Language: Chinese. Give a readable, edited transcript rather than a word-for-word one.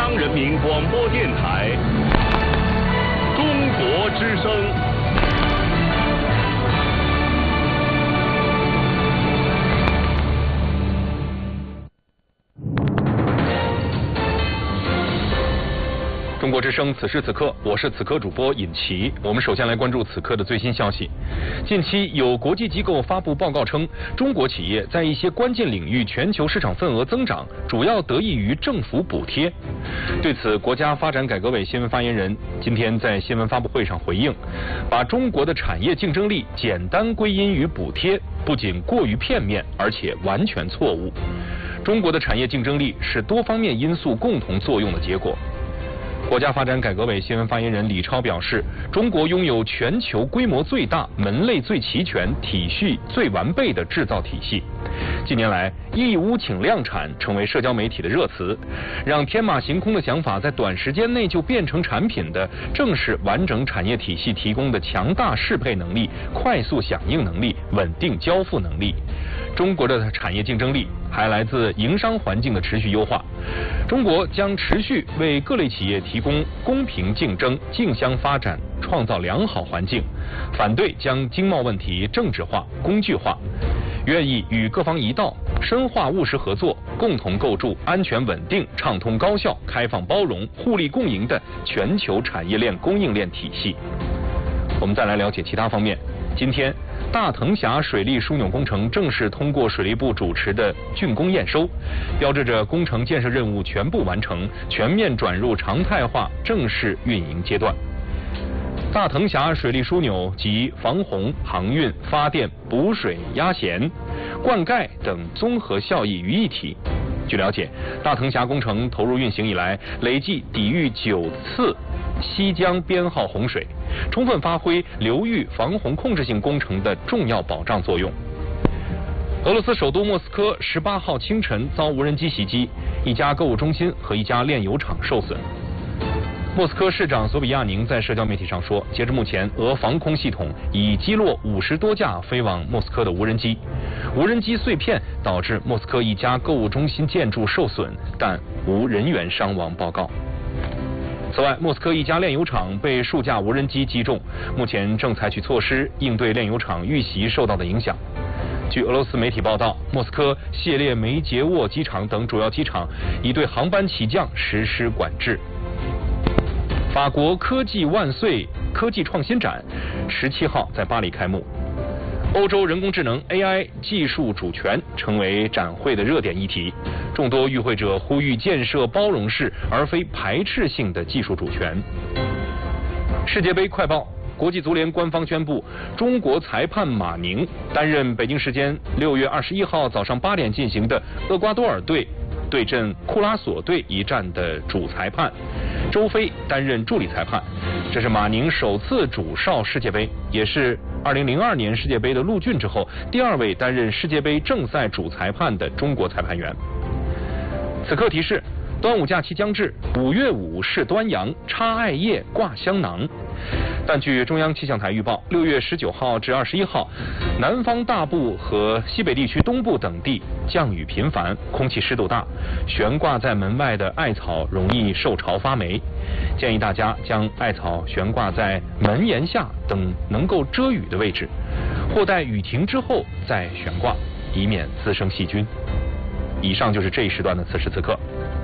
央人民广播电台中国之声。 中国之声，此时此刻，我是此刻主播尹奇。我们首先来关注此刻的最新消息。近期有国际机构发布报告称，中国企业在一些关键领域全球市场份额增长，主要得益于政府补贴。对此，国家发展改革委新闻发言人今天在新闻发布会上回应，把中国的产业竞争力简单归因于补贴，不仅过于片面，而且完全错误。中国的产业竞争力是多方面因素共同作用的结果。国家发展改革委新闻发言人李超表示，中国拥有全球规模最大、门类最齐全、体系最完备的制造体系。近年来，义乌请量产成为社交媒体的热词，让天马行空的想法在短时间内就变成产品的，正是完整产业体系提供的强大适配能力、快速响应能力、稳定交付能力。中国的产业竞争力还来自营商环境的持续优化。中国将持续为各类企业提供公平竞争、竞相发展创造良好环境，反对将经贸问题政治化、工具化，愿意与各方一道深化务实合作，共同构筑安全稳定、畅通高效、开放包容、互利共赢的全球产业链供应链体系。我们再来了解其他方面。今天，大藤峡水利枢纽工程正式通过水利部主持的竣工验收，标志着工程建设任务全部完成，全面转入常态化正式运营阶段。大藤峡水利枢纽集防洪、航运、发电、补水、压咸、灌溉等综合效益于一体。据了解，大藤峡工程投入运行以来，累计抵御9次西江编号洪水，充分发挥流域防洪控制性工程的重要保障作用。俄罗斯首都莫斯科18号清晨遭无人机袭击，一家购物中心和一家炼油厂受损。莫斯科市长索比亚宁在社交媒体上说，截至目前，俄防空系统已击落50多架飞往莫斯科的无人机。无人机碎片导致莫斯科一家购物中心建筑受损，但无人员伤亡报告。此外，莫斯科一家炼油厂被数架无人机击中，目前正采取措施应对炼油厂遇袭受到的影响。据俄罗斯媒体报道，莫斯科谢列梅捷沃机场等主要机场已对航班起降实施管制。法国科技万岁科技创新展17号在巴黎开幕。欧洲人工智能 AI 技术主权成为展会的热点议题，众多与会者呼吁建设包容式而非排斥性的技术主权。世界杯快报，国际足联官方宣布，中国裁判马宁担任北京时间6月21号早上8点进行的厄瓜多尔队对阵库拉索队一战的主裁判，周飞担任助理裁判。这是马宁首次主哨世界杯，也是2002年世界杯的陆俊之后第2位担任世界杯正赛主裁判的中国裁判员。此刻提示，端午假期将至，5月5是端阳，插艾叶挂香囊。但据中央气象台预报，6月19号至21号，南方大部和西北地区东部等地降雨频繁，空气湿度大，悬挂在门外的艾草容易受潮发霉。建议大家将艾草悬挂在门檐下等能够遮雨的位置，或待雨停之后再悬挂，以免滋生细菌。以上就是这一时段的此时此刻。